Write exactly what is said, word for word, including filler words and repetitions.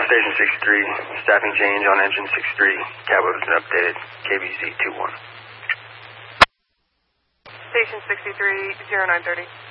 Station sixty-three, staffing change on engine sixty-three. Cab has been updated. K B Z two one. Station sixty-three, zero nine thirty.